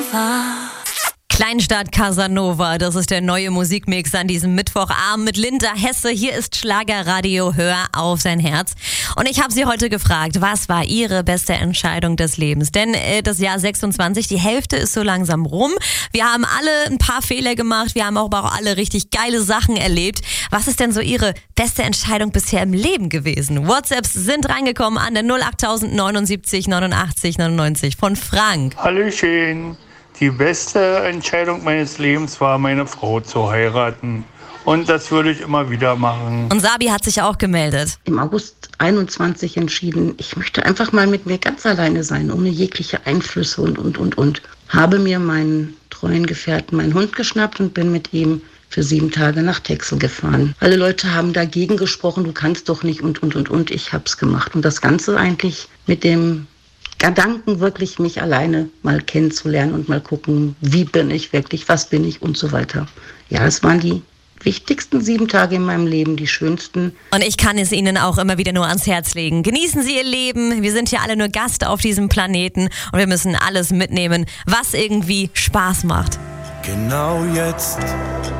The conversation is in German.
Kleinstadt Casanova, das ist der neue Musikmix an diesem Mittwochabend mit Linda Hesse. Hier ist Schlagerradio, hör auf sein Herz. Und ich habe Sie heute gefragt, was war Ihre beste Entscheidung des Lebens? Denn das Jahr 26, die Hälfte ist so langsam rum. Wir haben alle ein paar Fehler gemacht, wir haben aber auch alle richtig geile Sachen erlebt. Was ist denn so Ihre beste Entscheidung bisher im Leben gewesen? WhatsApps sind reingekommen an der 08000 79 89 99 von Frank. Hallöchen. Die beste Entscheidung meines Lebens war, meine Frau zu heiraten. Und das würde ich immer wieder machen. Und Sabi hat sich auch gemeldet. Im August 21 entschieden, ich möchte einfach mal mit mir ganz alleine sein, ohne jegliche Einflüsse und. Habe mir meinen treuen Gefährten, meinen Hund geschnappt und bin mit ihm für 7 Tage nach Texel gefahren. Alle Leute haben dagegen gesprochen, du kannst doch nicht und. Ich hab's gemacht. Und das Ganze eigentlich mit dem Gedanken, wirklich mich alleine mal kennenzulernen und mal gucken, wie bin ich wirklich, was bin ich und so weiter. Ja, es waren die wichtigsten 7 Tage in meinem Leben, die schönsten. Und ich kann es Ihnen auch immer wieder nur ans Herz legen. Genießen Sie Ihr Leben. Wir sind hier alle nur Gast auf diesem Planeten und wir müssen alles mitnehmen, was irgendwie Spaß macht. Genau jetzt